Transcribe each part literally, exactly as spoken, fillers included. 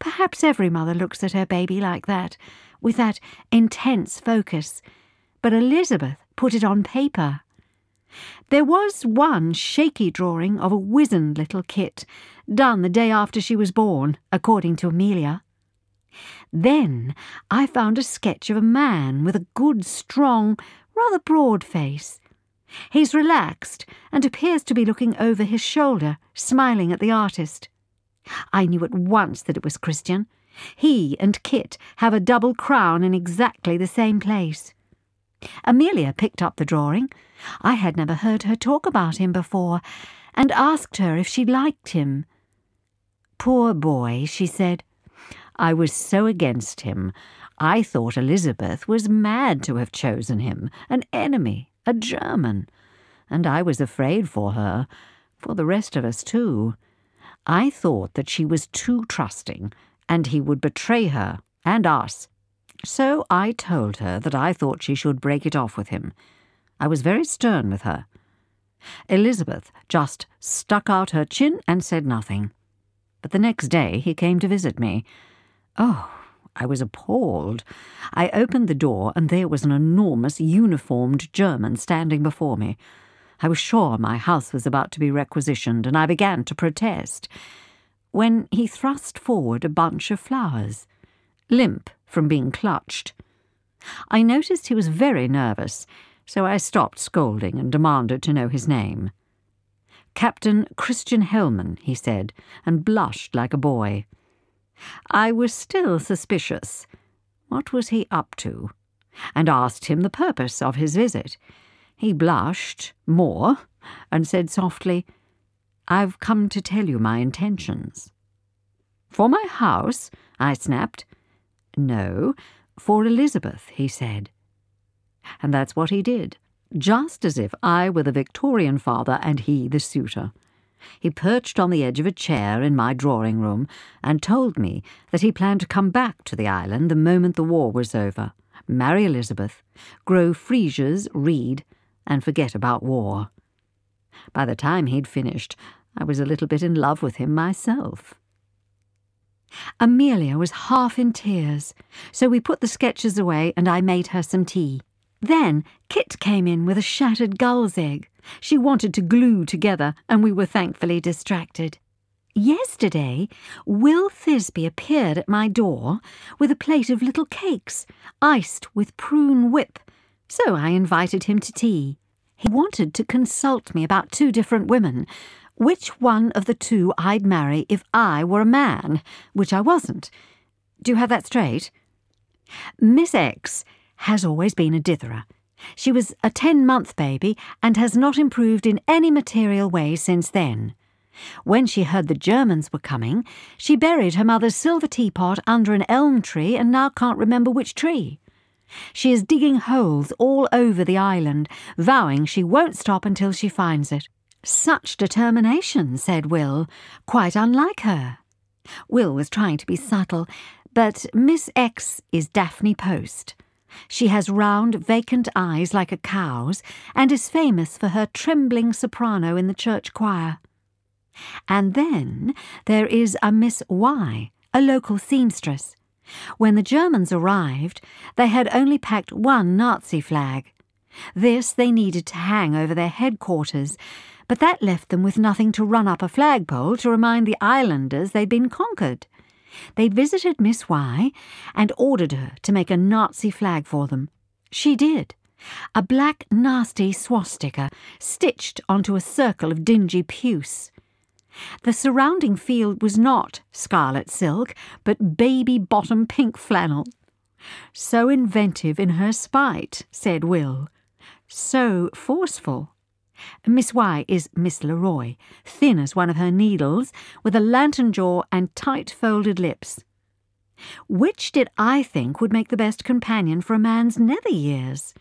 Perhaps every mother looks at her baby like that, with that intense focus, but Elizabeth put it on paper. There was one shaky drawing of a wizened little Kit, done the day after she was born, according to Amelia. Then I found a sketch of a man with a good, strong, rather broad face. He's relaxed and appears to be looking over his shoulder, smiling at the artist. I knew at once that it was Christian. He and Kit have a double crown in exactly the same place. Amelia picked up the drawing. I had never heard her talk about him before, and asked her if she liked him. "Poor boy," she said. "I was so against him. I thought Elizabeth was mad to have chosen him, an enemy, a German, and I was afraid for her, for the rest of us too. I thought that she was too trusting, and he would betray her and us. So I told her that I thought she should break it off with him. I was very stern with her. Elizabeth just stuck out her chin and said nothing. But the next day he came to visit me. Oh, I was appalled. I opened the door, and there was an enormous uniformed German standing before me. I was sure my house was about to be requisitioned, and I began to protest, when he thrust forward a bunch of flowers, limp from being clutched. I noticed he was very nervous, so I stopped scolding and demanded to know his name. "Captain Christian Hellman," he said, and blushed like a boy. I was still suspicious. What was he up to? And asked him the purpose of his visit. He blushed more and said softly, "I've come to tell you my intentions." "For my house?" I snapped. "No, for Elizabeth," he said. And that's what he did, just as if I were the Victorian father and he the suitor. He perched on the edge of a chair in my drawing-room and told me that he planned to come back to the island the moment the war was over, marry Elizabeth, grow freesias, read, and forget about war. By the time he'd finished, I was a little bit in love with him myself. Amelia was half in tears, so we put the sketches away and I made her some tea. Then Kit came in with a shattered gull's egg. She wanted to glue together, and we were thankfully distracted. Yesterday, Will Thisbe appeared at my door with a plate of little cakes, iced with prune whip, so I invited him to tea. He wanted to consult me about two different women, which one of the two I'd marry if I were a man, which I wasn't. Do you have that straight? Miss X has always been a ditherer. She was a ten-month baby and has not improved in any material way since then. When she heard the Germans were coming, she buried her mother's silver teapot under an elm tree and now can't remember which tree. She is digging holes all over the island, vowing she won't stop until she finds it. "Such determination," said Will, "quite unlike her." Will was trying to be subtle, but Miss X is Daphne Post. She has round, vacant eyes like a cow's, and is famous for her trembling soprano in the church choir. And then there is a Miss Y, a local seamstress. When the Germans arrived, they had only packed one Nazi flag. This they needed to hang over their headquarters, but that left them with nothing to run up a flagpole to remind the islanders they'd been conquered. They visited Miss Y and ordered her to make a Nazi flag for them. She did. A black, nasty swastika stitched onto a circle of dingy puce. The surrounding field was not scarlet silk, but baby-bottom pink flannel. "So inventive in her spite," said Will. "So forceful." Miss Y is Miss Leroy, thin as one of her needles, with a lantern jaw and tight-folded lips. Which did I think would make the best companion for a man's nether years?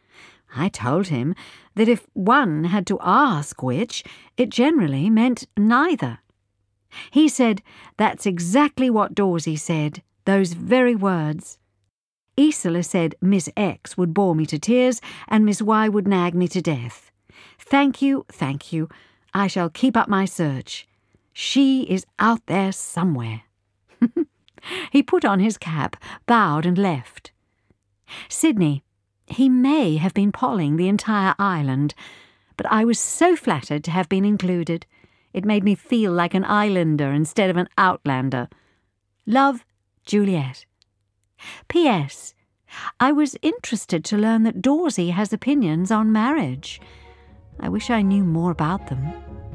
I told him that if one had to ask which, it generally meant neither. He said, "That's exactly what Dawsey said, those very words." Isola said Miss X would bore me to tears and Miss Y would nag me to death. Thank you, thank you. I shall keep up my search. She is out there somewhere. put on his cap, bowed and left. Sydney, he may have been polling the entire island, but I was so flattered to have been included. It made me feel like an islander instead of an outlander. Love, Juliet. P S. I was interested to learn that Dawsey has opinions on marriage. I wish I knew more about them.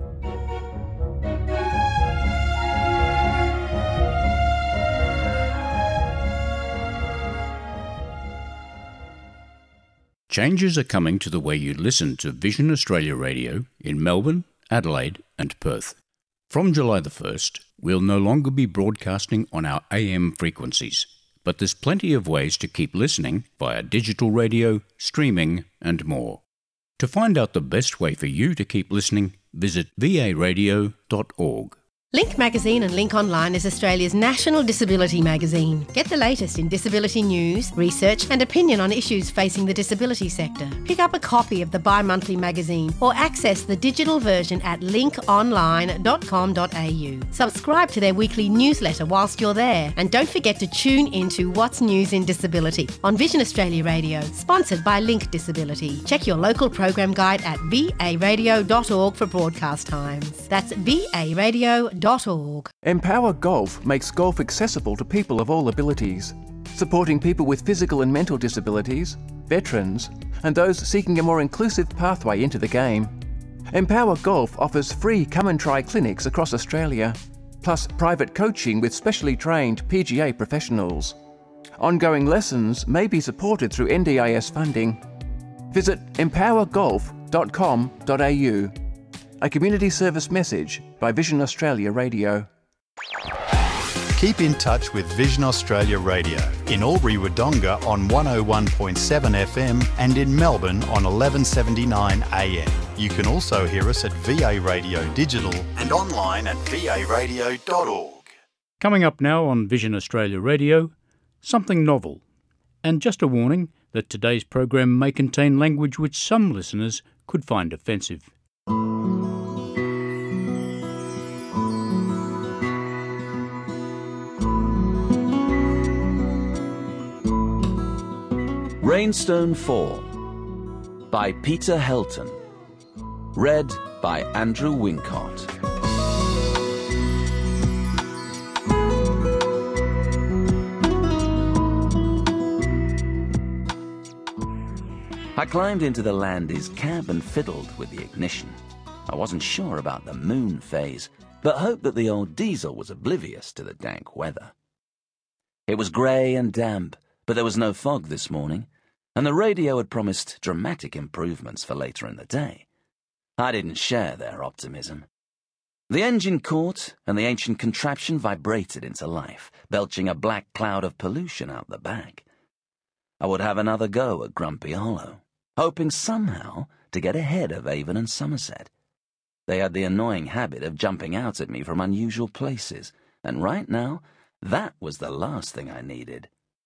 Changes are coming to the way you listen to Vision Australia Radio in Melbourne, Adelaide and Perth. From July the first, we'll no longer be broadcasting on our A M frequencies, but there's plenty of ways to keep listening via digital radio, streaming and more. To find out the best way for you to keep listening, visit v a radio dot org. Link Magazine and Link Online is Australia's national disability magazine. Get the latest in disability news, research and opinion on issues facing the disability sector. Pick up a copy of the bi-monthly magazine or access the digital version at link online dot com dot a u. Subscribe to their weekly newsletter whilst you're there, and don't forget to tune into What's News in Disability on Vision Australia Radio, sponsored by Link Disability. Check your local program guide at v a radio dot org for broadcast times. That's v a radio dot org. Empower Golf makes golf accessible to people of all abilities, supporting people with physical and mental disabilities, veterans, and those seeking a more inclusive pathway into the game. Empower Golf offers free come and try clinics across Australia, plus private coaching with specially trained P G A professionals. Ongoing lessons may be supported through N D I S funding. Visit empower golf dot com dot a u. A community service message by Vision Australia Radio. Keep in touch with Vision Australia Radio in Albury-Wodonga on one oh one point seven F M and in Melbourne on eleven seventy-nine A M. You can also hear us at V A Radio Digital and online at v a radio dot org. Coming up now on Vision Australia Radio, something novel. And just a warning that today's program may contain language which some listeners could find offensive. Rainstone Fall by Peter Helton. Read by Andrew Wincott. I climbed into the Landys cab and fiddled with the ignition. I wasn't sure about the moon phase, but hoped that the old diesel was oblivious to the dank weather. It was grey and damp, but there was no fog this morning, and the radio had promised dramatic improvements for later in the day. I didn't share their optimism. The engine caught, and the ancient contraption vibrated into life, belching a black cloud of pollution out the back. I would have another go at Grumpy Hollow, hoping somehow to get ahead of Avon and Somerset. They had the annoying habit of jumping out at me from unusual places, and right now, that was the last thing I needed.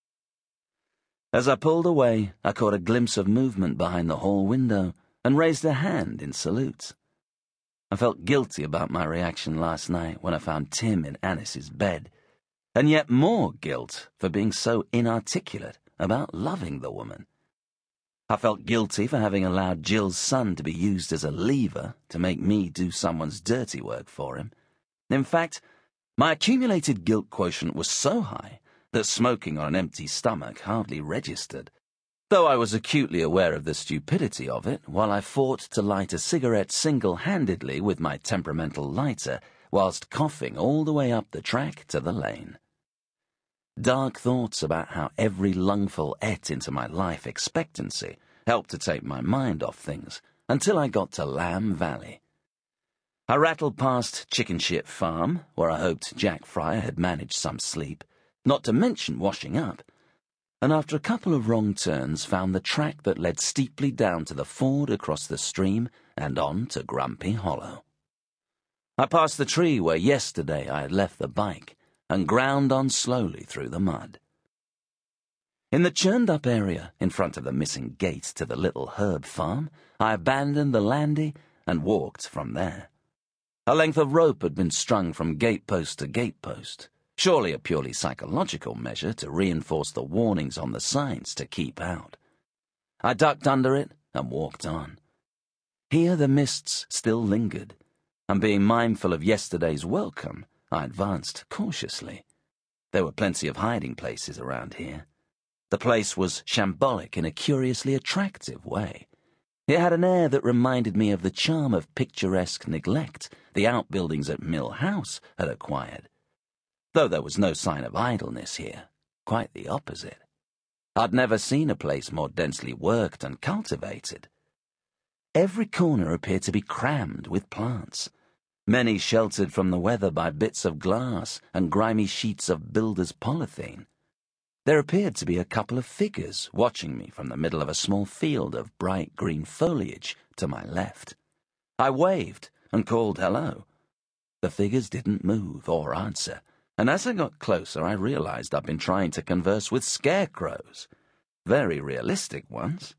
As I pulled away, I caught a glimpse of movement behind the hall window and raised a hand in salute. I felt guilty about my reaction last night when I found Tim in Annis's bed, and yet more guilt for being so inarticulate about loving the woman. I felt guilty for having allowed Jill's son to be used as a lever to make me do someone's dirty work for him. In fact, my accumulated guilt quotient was so high that smoking on an empty stomach hardly registered, though I was acutely aware of the stupidity of it while I fought to light a cigarette single-handedly with my temperamental lighter whilst coughing all the way up the track to the lane. Dark thoughts about how every lungful ate into my life expectancy helped to take my mind off things until I got to Lamb Valley. I rattled past Chicken Shit Farm, where I hoped Jack Fryer had managed some sleep, not to mention washing up, and after a couple of wrong turns found the track that led steeply down to the ford across the stream and on to Grumpy Hollow. I passed the tree where yesterday I had left the bike and ground on slowly through the mud. In the churned-up area in front of the missing gate to the little herb farm, I abandoned the Landy and walked from there. A length of rope had been strung from gatepost to gatepost. Surely a purely psychological measure to reinforce the warnings on the signs to keep out. I ducked under it and walked on. Here the mists still lingered, and being mindful of yesterday's welcome, I advanced cautiously. There were plenty of hiding places around here. The place was shambolic in a curiously attractive way. It had an air that reminded me of the charm of picturesque neglect the outbuildings at Mill House had acquired, though there was no sign of idleness here, quite the opposite. I'd never seen a place more densely worked and cultivated. Every corner appeared to be crammed with plants, many sheltered from the weather by bits of glass and grimy sheets of builder's polythene. There appeared to be a couple of figures watching me from the middle of a small field of bright green foliage to my left. I waved and called hello. The figures didn't move or answer, and as I got closer I realized I'd been trying to converse with scarecrows. Very realistic ones.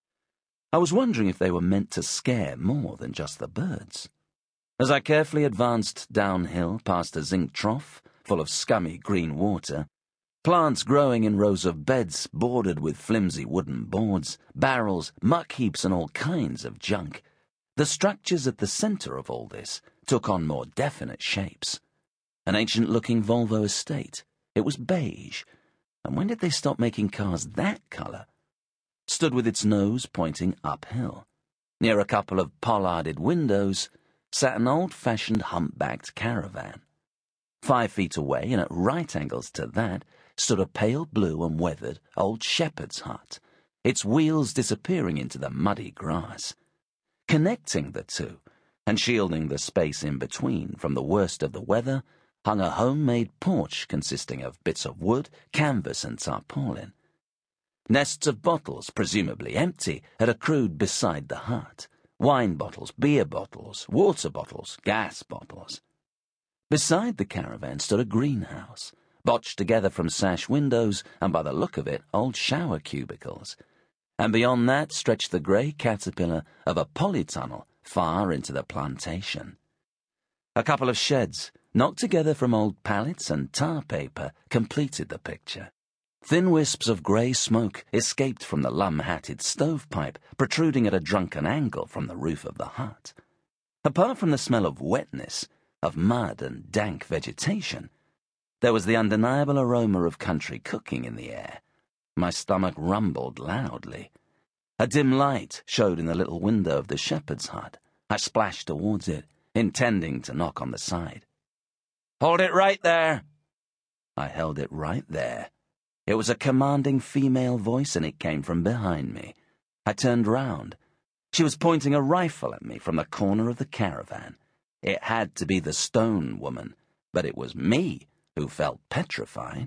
I was wondering if they were meant to scare more than just the birds. As I carefully advanced downhill past a zinc trough full of scummy green water, plants growing in rows of beds bordered with flimsy wooden boards, barrels, muck heaps and all kinds of junk, the structures at the centre of all this took on more definite shapes. An ancient-looking Volvo estate. It was beige. And when did they stop making cars that colour? Stood with its nose pointing uphill. Near a couple of pollarded windows sat an old-fashioned humpbacked caravan. Five feet away, and at right angles to that, stood a pale blue and weathered old shepherd's hut, its wheels disappearing into the muddy grass. Connecting the two, and shielding the space in between from the worst of the weather, hung a homemade porch consisting of bits of wood, canvas and tarpaulin. Nests of bottles, presumably empty, had accrued beside the hut. Wine bottles, beer bottles, water bottles, gas bottles. Beside the caravan stood a greenhouse, botched together from sash windows and, by the look of it, old shower cubicles. And beyond that stretched the grey caterpillar of a polytunnel far into the plantation. A couple of sheds, knocked together from old pallets and tar paper, completed the picture. Thin wisps of grey smoke escaped from the lum-hatted stovepipe, protruding at a drunken angle from the roof of the hut. Apart from the smell of wetness, of mud and dank vegetation, there was the undeniable aroma of country cooking in the air. My stomach rumbled loudly. A dim light showed in the little window of the shepherd's hut. I splashed towards it, intending to knock on the side. "Hold it right there!" I held it right there. It was a commanding female voice, and it came from behind me. I turned round. She was pointing a rifle at me from the corner of the caravan. It had to be the stone woman, but it was me who felt petrified.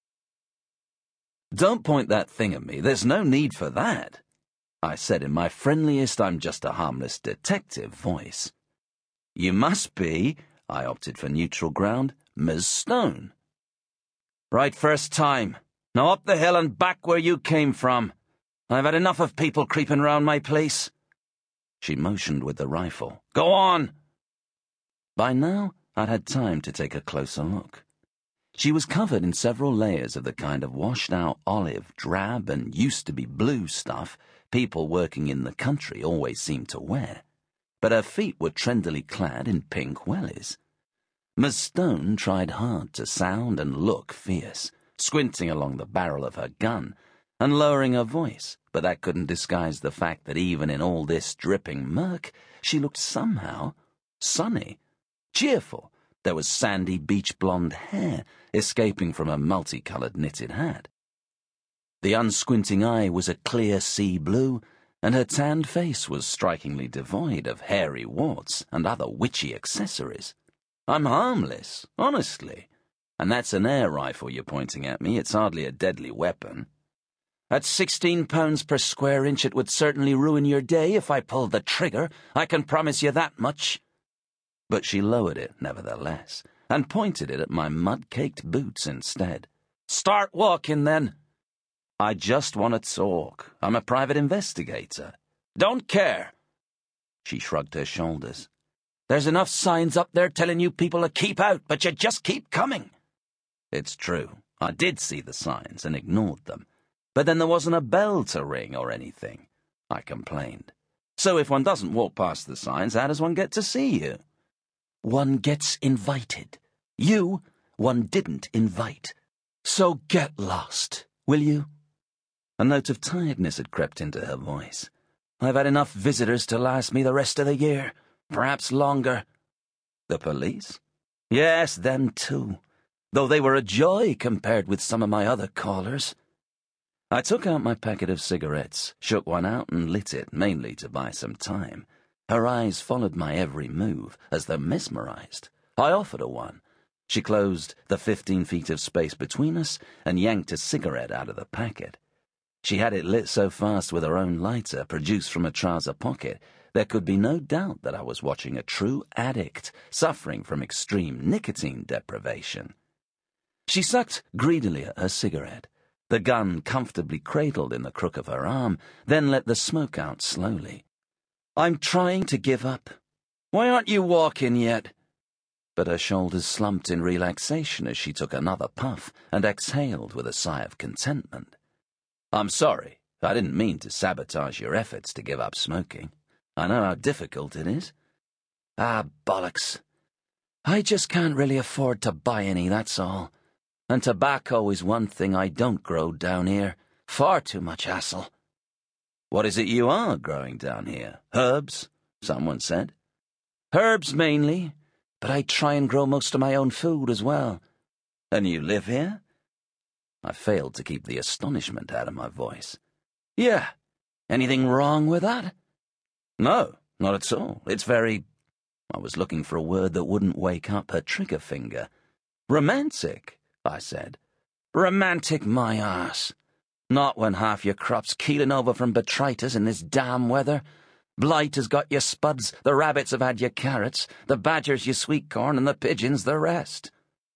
"Don't point that thing at me. There's no need for that," I said in my friendliest I'm-just-a-harmless detective voice. "You must be," I opted for neutral ground, "Miz Stone." "Right first time. Now up the hill and back where you came from. I've had enough of people creeping round my place." She motioned with the rifle. "Go on!" By now, I'd had time to take a closer look. She was covered in several layers of the kind of washed-out olive, drab, and used-to-be blue stuff people working in the country always seemed to wear, but her feet were trendily clad in pink wellies. Miz Stone tried hard to sound and look fierce, squinting along the barrel of her gun and lowering her voice, but that couldn't disguise the fact that even in all this dripping murk, she looked somehow sunny, cheerful. There was sandy beach blonde hair escaping from a multicoloured knitted hat. The unsquinting eye was a clear sea blue, and her tanned face was strikingly devoid of hairy warts and other witchy accessories. I'm harmless, honestly. And that's an air rifle you're pointing at me. It's hardly a deadly weapon. At sixteen pounds per square inch, it would certainly ruin your day if I pulled the trigger. I can promise you that much. But she lowered it, nevertheless, and pointed it at my mud-caked boots instead. "Start walking, then." "I just want to talk. I'm a private investigator." "Don't care." She shrugged her shoulders. "There's enough signs up there telling you people to keep out, but you just keep coming." It's true, I did see the signs and ignored them. But then there wasn't a bell to ring or anything. I complained. So if one doesn't walk past the signs, how does one get to see you? One gets invited. You, one didn't invite. So get lost, will you? A note of tiredness had crept into her voice. I've had enough visitors to last me the rest of the year, perhaps longer. The police? Yes, them too, though they were a joy compared with some of my other callers. I took out my packet of cigarettes, shook one out and lit it, mainly to buy some time. Her eyes followed my every move, as though mesmerized. I offered her one. She closed the fifteen feet of space between us and yanked a cigarette out of the packet. She had it lit so fast with her own lighter, produced from a trouser pocket, there could be no doubt that I was watching a true addict, suffering from extreme nicotine deprivation. She sucked greedily at her cigarette, the gun comfortably cradled in the crook of her arm, then let the smoke out slowly. I'm trying to give up. Why aren't you walking yet? But her shoulders slumped in relaxation as she took another puff and exhaled with a sigh of contentment. I'm sorry, I didn't mean to sabotage your efforts to give up smoking. I know how difficult it is. Ah, bollocks. I just can't really afford to buy any, that's all. And tobacco is one thing I don't grow down here. Far too much hassle. What is it you are growing down here? Herbs? Someone said. Herbs mainly, but I try and grow most of my own food as well. And you live here? I failed to keep the astonishment out of my voice. Yeah. Anything wrong with that? No, not at all. It's very... I was looking for a word that wouldn't wake up her trigger finger. Romantic, I said. Romantic my arse. Not when half your crop's keeling over from botrytis in this damn weather. Blight has got your spuds, the rabbits have had your carrots, the badgers your sweet corn, and the pigeons the rest.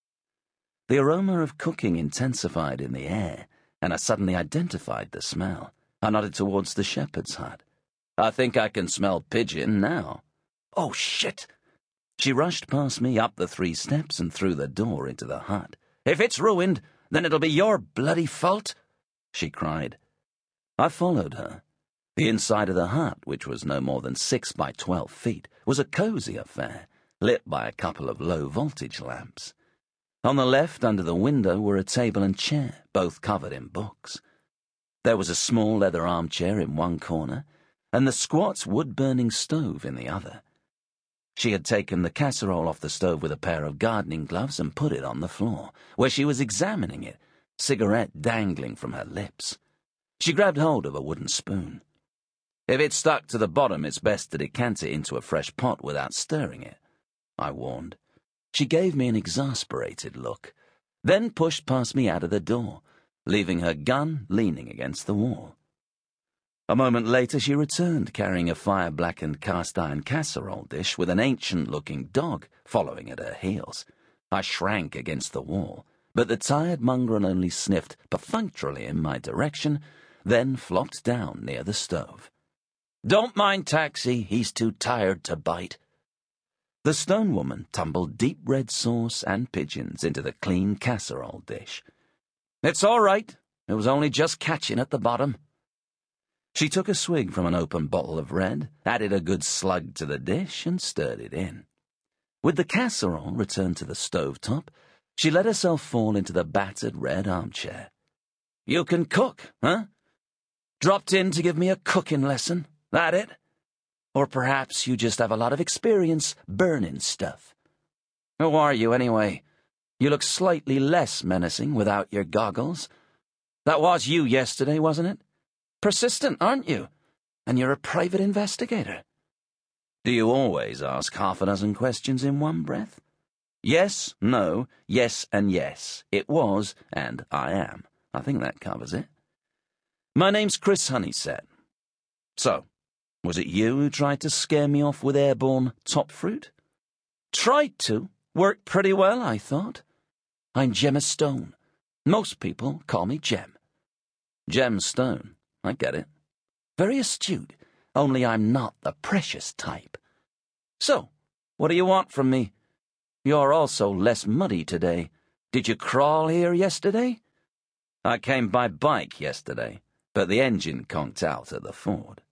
The aroma of cooking intensified in the air, and I suddenly identified the smell. I nodded towards the shepherd's hut. I think I can smell pigeon now. Oh, shit! She rushed past me up the three steps and through the door into the hut. If it's ruined, then it'll be your bloody fault, she cried. I followed her. The inside of the hut, which was no more than six by twelve feet, was a cosy affair, lit by a couple of low-voltage lamps. On the left, under the window, were a table and chair, both covered in books. There was a small leather armchair in one corner, and the squat wood-burning stove in the other. She had taken the casserole off the stove with a pair of gardening gloves and put it on the floor, where she was examining it, cigarette dangling from her lips. She grabbed hold of a wooden spoon. If it's stuck to the bottom, it's best to decant it into a fresh pot without stirring it, I warned. She gave me an exasperated look, then pushed past me out of the door, leaving her gun leaning against the wall. A moment later she returned, carrying a fire-blackened cast-iron casserole dish with an ancient-looking dog following at her heels. I shrank against the wall, but the tired mongrel only sniffed perfunctorily in my direction, then flopped down near the stove. Don't mind Taxi, he's too tired to bite. The stone woman tumbled deep red sauce and pigeons into the clean casserole dish. It's all right. It was only just catching at the bottom. She took a swig from an open bottle of red, added a good slug to the dish, and stirred it in. With the casserole returned to the stovetop, she let herself fall into the battered red armchair. You can cook, huh? Dropped in to give me a cooking lesson, that it? Or perhaps you just have a lot of experience burning stuff. Who are you, anyway? You look slightly less menacing without your goggles. That was you yesterday, wasn't it? Persistent, aren't you? And you're a private investigator. Do you always ask half a dozen questions in one breath? Yes, no, yes and yes. It was, and I am. I think that covers it. My name's Chris Honeysett. So, was it you who tried to scare me off with airborne top fruit? Tried to. Worked pretty well, I thought. I'm Gemma Stone. Most people call me Gem. Gem Stone. I get it. Very astute, only I'm not the precious type. So, what do you want from me? You're also less muddy today. Did you crawl here yesterday? I came by bike yesterday, but the engine conked out at the ford.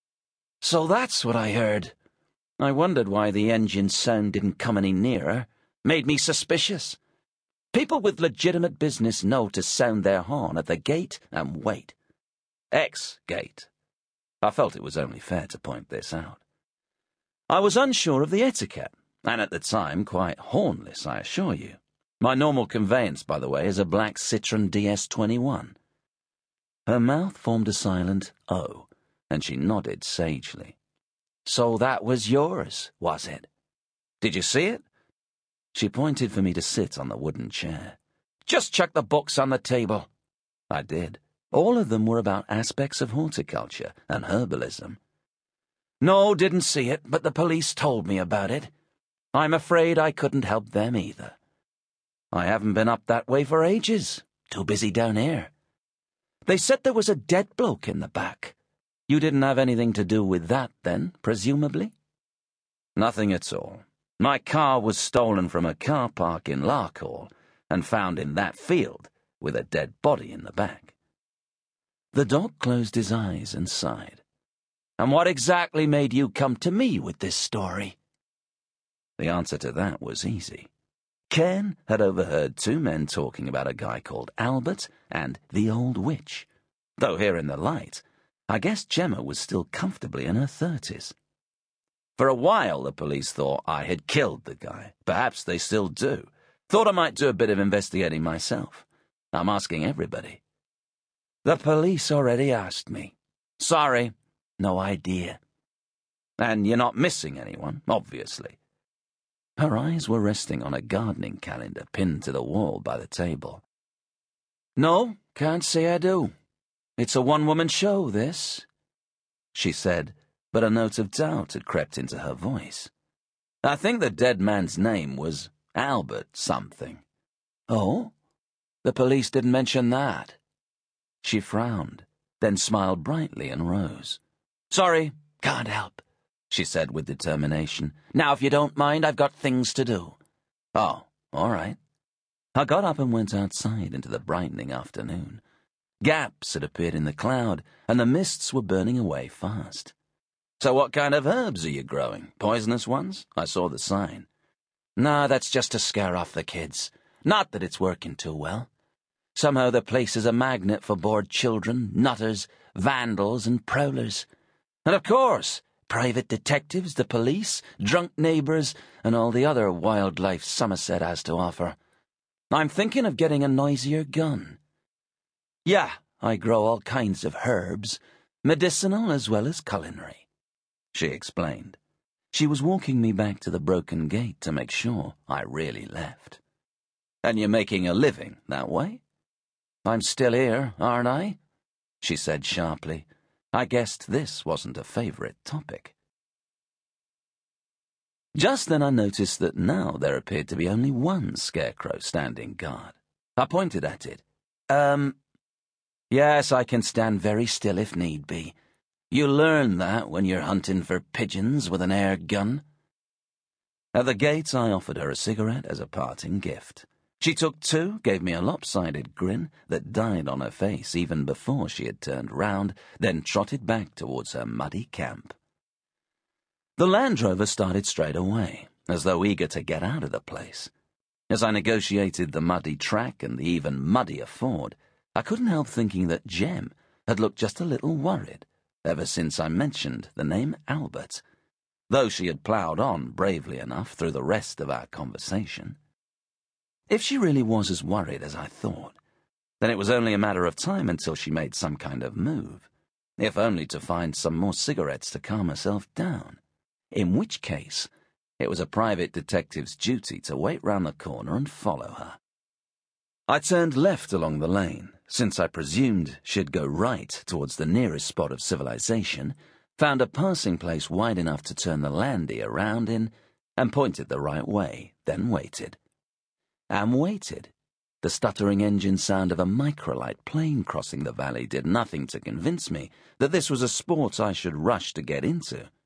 So that's what I heard. I wondered why the engine sound didn't come any nearer. Made me suspicious. People with legitimate business know to sound their horn at the gate and wait. X-gate. I felt it was only fair to point this out. I was unsure of the etiquette, and at the time quite hornless, I assure you. My normal conveyance, by the way, is a black Citroen D S twenty-one. Her mouth formed a silent O, and she nodded sagely. So that was yours, was it? Did you see it? She pointed for me to sit on the wooden chair. Just chuck the books on the table. I did. All of them were about aspects of horticulture and herbalism. No, didn't see it, but the police told me about it. I'm afraid I couldn't help them either. I haven't been up that way for ages. Too busy down here. They said there was a dead bloke in the back. You didn't have anything to do with that then, presumably? Nothing at all. My car was stolen from a car park in Larkhall and found in that field with a dead body in the back. The dog closed his eyes and sighed. And what exactly made you come to me with this story? The answer to that was easy. Ken had overheard two men talking about a guy called Albert and the Old Witch. Though here in the light, I guess Gemma was still comfortably in her thirties. For a while the police thought I had killed the guy. Perhaps they still do. Thought I might do a bit of investigating myself. I'm asking everybody. The police already asked me. Sorry, no idea. And you're not missing anyone, obviously. Her eyes were resting on a gardening calendar pinned to the wall by the table. No, can't say I do. It's a one-woman show, this, she said, but a note of doubt had crept into her voice. I think the dead man's name was Albert something. Oh? The police didn't mention that. She frowned, then smiled brightly and rose. Sorry, can't help, she said with determination. Now, if you don't mind, I've got things to do. Oh, all right. I got up and went outside into the brightening afternoon. Gaps had appeared in the cloud, and the mists were burning away fast. So what kind of herbs are you growing? Poisonous ones? I saw the sign. Nah, that's just to scare off the kids. Not that it's working too well. Somehow the place is a magnet for bored children, nutters, vandals, and prowlers. And of course, private detectives, the police, drunk neighbours, and all the other wildlife Somerset has to offer. I'm thinking of getting a noisier gun. Yeah, I grow all kinds of herbs, medicinal as well as culinary, she explained. She was walking me back to the broken gate to make sure I really left. And you're making a living that way? I'm still here, aren't I? She said sharply. I guessed this wasn't a favourite topic. Just then I noticed that now there appeared to be only one scarecrow standing guard. I pointed at it. Um, yes, I can stand very still if need be. You learn that when you're hunting for pigeons with an air gun. At the gate I offered her a cigarette as a parting gift. She took two, gave me a lopsided grin that died on her face even before she had turned round, then trotted back towards her muddy camp. The Land Rover started straight away, as though eager to get out of the place. As I negotiated the muddy track and the even muddier ford, I couldn't help thinking that Jem had looked just a little worried ever since I mentioned the name Albert, though she had ploughed on bravely enough through the rest of our conversation. If she really was as worried as I thought, then it was only a matter of time until she made some kind of move, if only to find some more cigarettes to calm herself down, in which case it was a private detective's duty to wait round the corner and follow her. I turned left along the lane, since I presumed she'd go right towards the nearest spot of civilization, found a passing place wide enough to turn the Landy around in, and pointed the right way, then waited. And waited. The stuttering engine sound of a microlight plane crossing the valley did nothing to convince me that this was a sport I should rush to get into.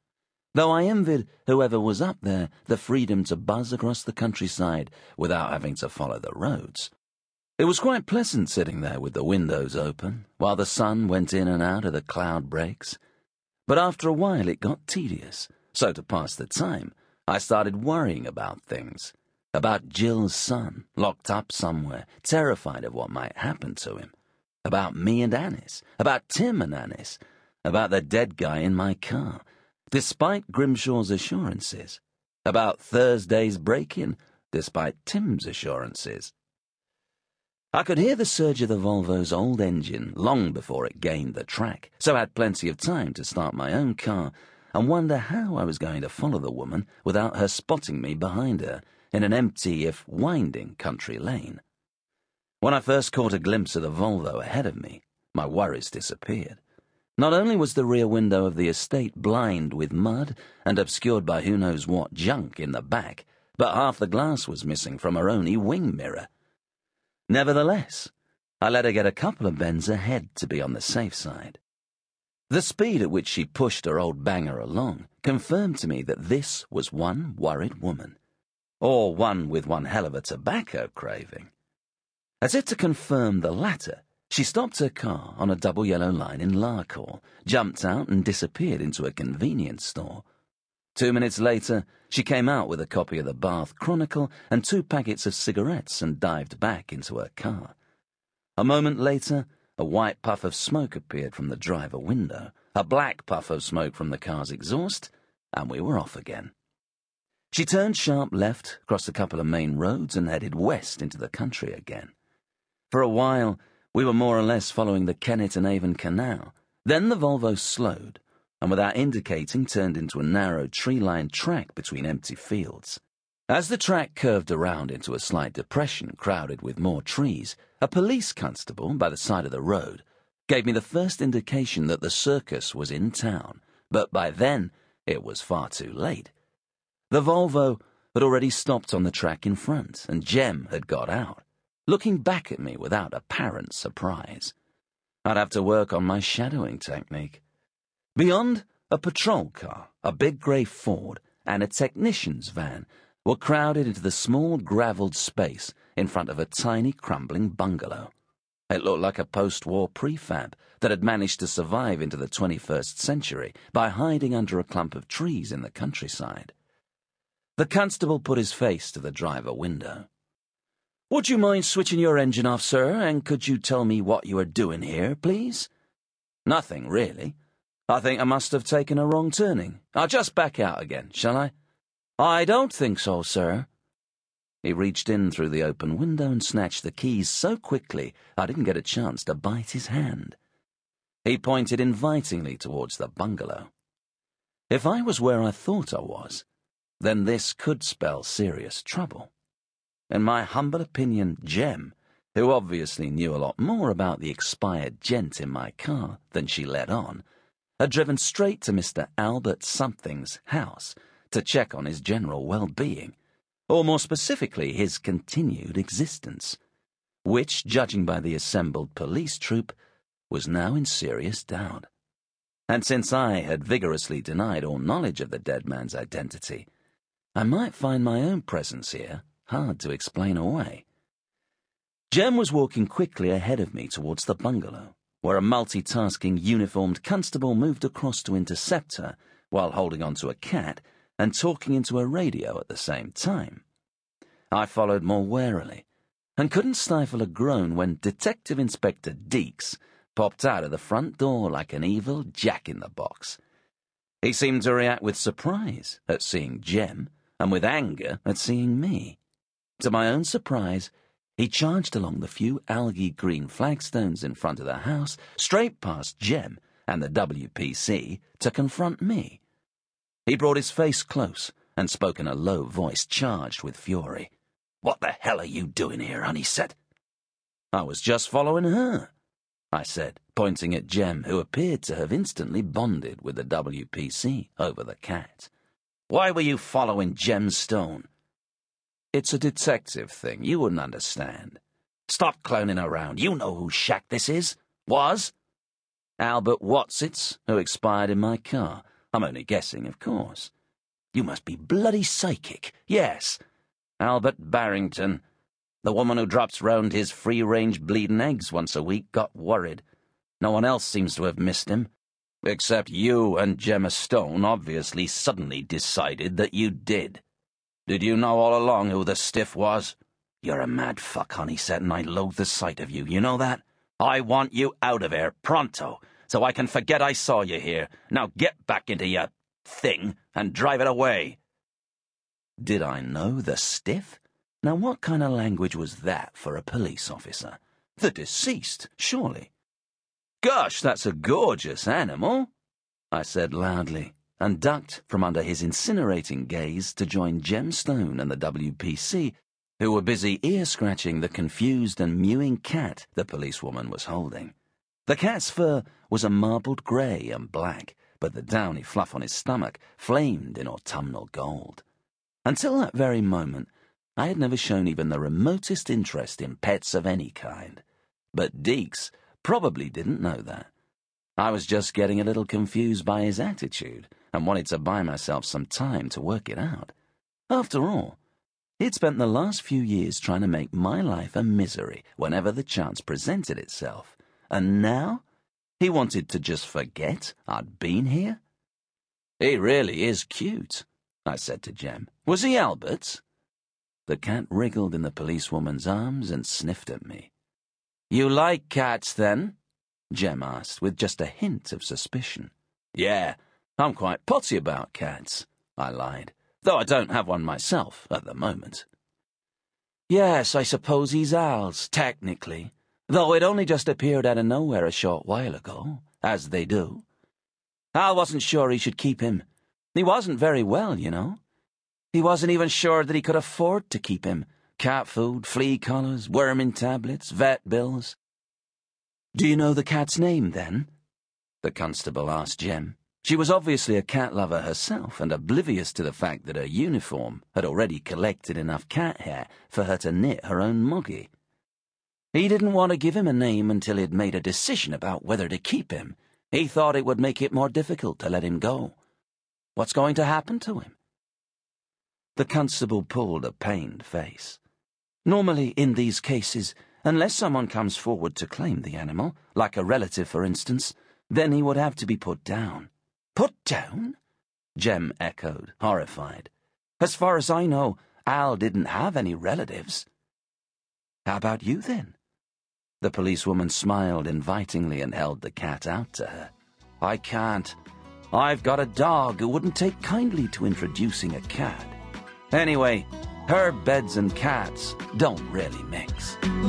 though I envied whoever was up there the freedom to buzz across the countryside without having to follow the roads. It was quite pleasant sitting there with the windows open, while the sun went in and out of the cloud breaks. But after a while it got tedious, so to pass the time, I started worrying about things. About Jill's son, locked up somewhere, terrified of what might happen to him. About me and Annis, about Tim and Annis, about the dead guy in my car, despite Grimshaw's assurances. About Thursday's break-in, despite Tim's assurances. I could hear the surge of the Volvo's old engine long before it gained the track, so I had plenty of time to start my own car and wonder how I was going to follow the woman without her spotting me behind her in an empty, if winding, country lane. When I first caught a glimpse of the Volvo ahead of me, my worries disappeared. Not only was the rear window of the estate blind with mud and obscured by who knows what junk in the back, but half the glass was missing from her only wing mirror. Nevertheless, I let her get a couple of bends ahead to be on the safe side. The speed at which she pushed her old banger along confirmed to me that this was one worried woman, or one with one hell of a tobacco craving. As if to confirm the latter, she stopped her car on a double yellow line in Larkhall, jumped out and disappeared into a convenience store. Two minutes later, she came out with a copy of the Bath Chronicle and two packets of cigarettes and dived back into her car. A moment later, a white puff of smoke appeared from the driver window, a black puff of smoke from the car's exhaust, and we were off again. She turned sharp left, crossed a couple of main roads, and headed west into the country again. For a while, we were more or less following the Kennet and Avon Canal. Then the Volvo slowed, and without indicating turned into a narrow tree-lined track between empty fields. As the track curved around into a slight depression crowded with more trees, a police constable by the side of the road gave me the first indication that the circus was in town, but by then it was far too late. The Volvo had already stopped on the track in front, and Jem had got out, looking back at me without apparent surprise. I'd have to work on my shadowing technique. Beyond, a patrol car, a big grey Ford, and a technician's van were crowded into the small gravelled space in front of a tiny crumbling bungalow. It looked like a post-war prefab that had managed to survive into the twenty-first century by hiding under a clump of trees in the countryside. The constable put his face to the driver window. "Would you mind switching your engine off, sir, and could you tell me what you are doing here, please?" "Nothing, really. I think I must have taken a wrong turning. I'll just back out again, shall I?" "I don't think so, sir." He reached in through the open window and snatched the keys so quickly I didn't get a chance to bite his hand. He pointed invitingly towards the bungalow. If I was where I thought I was, then this could spell serious trouble. In my humble opinion, Jem, who obviously knew a lot more about the expired gent in my car than she let on, had driven straight to Mister Albert Something's house to check on his general well-being, or more specifically his continued existence, which, judging by the assembled police troop, was now in serious doubt. And since I had vigorously denied all knowledge of the dead man's identity, I might find my own presence here hard to explain away. Jem was walking quickly ahead of me towards the bungalow, where a multitasking uniformed constable moved across to intercept her while holding onto a cat and talking into a radio at the same time. I followed more warily, and couldn't stifle a groan when Detective Inspector Deeks popped out of the front door like an evil jack-in-the-box. He seemed to react with surprise at seeing Jem, and with anger at seeing me. To my own surprise, he charged along the few algae-green flagstones in front of the house, straight past Jem and the W P C, to confront me. He brought his face close and spoke in a low voice charged with fury. "What the hell are you doing here, Honeysett?" "I was just following her," I said, pointing at Jem, who appeared to have instantly bonded with the W P C over the cat. "Why were you following Jem Stone?" "It's a detective thing. You wouldn't understand." "Stop clowning around. You know whose shack this is. Was?" "Albert Watsit's, who expired in my car. I'm only guessing, of course. You must be bloody psychic. Yes. Albert Barrington. The woman who drops round his free-range bleeding eggs once a week got worried. No one else seems to have missed him. Except you and Gemma Stone obviously suddenly decided that you did. Did you know all along who the stiff was? You're a mad fuck, Honeysett, and I loathe the sight of you. You know that? I want you out of here, pronto, so I can forget I saw you here. Now get back into your thing and drive it away. Did I know the stiff? Now what kind of language was that for a police officer? The deceased, surely. Gosh, that's a gorgeous animal, I said loudly, and ducked from under his incinerating gaze to join Gem Stone and the W P C, who were busy ear-scratching the confused and mewing cat the policewoman was holding. The cat's fur was a marbled grey and black, but the downy fluff on his stomach flamed in autumnal gold. Until that very moment, I had never shown even the remotest interest in pets of any kind. But Deeks probably didn't know that. I was just getting a little confused by his attitude and wanted to buy myself some time to work it out. After all, he'd spent the last few years trying to make my life a misery whenever the chance presented itself, and now he wanted to just forget I'd been here? He really is cute, I said to Gem. Was he Albert's? The cat wriggled in the policewoman's arms and sniffed at me. You like cats, then? Gem asked, with just a hint of suspicion. Yeah, I'm quite potty about cats, I lied, though I don't have one myself at the moment. Yes, I suppose he's Al's, technically, though it only just appeared out of nowhere a short while ago, as they do. Al wasn't sure he should keep him. He wasn't very well, you know. He wasn't even sure that he could afford to keep him. Cat food, flea collars, worming tablets, vet bills. Do you know the cat's name, then? The constable asked Gem. She was obviously a cat lover herself and oblivious to the fact that her uniform had already collected enough cat hair for her to knit her own moggy. He didn't want to give him a name until he'd made a decision about whether to keep him. He thought it would make it more difficult to let him go. What's going to happen to him? The constable pulled a pained face. Normally, in these cases, unless someone comes forward to claim the animal, like a relative, for instance, then he would have to be put down. Put down? Gem echoed, horrified. As far as I know, Al didn't have any relatives. How about you, then? The policewoman smiled invitingly and held the cat out to her. I can't. I've got a dog who wouldn't take kindly to introducing a cat. Anyway, her beds and cats don't really mix.